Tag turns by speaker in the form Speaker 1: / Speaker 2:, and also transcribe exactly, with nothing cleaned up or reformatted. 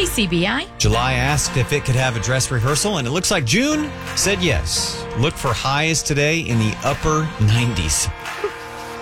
Speaker 1: K C B I.
Speaker 2: July asked if it could have a dress rehearsal, and it looks like June said yes. Look for highs today in the upper nineties.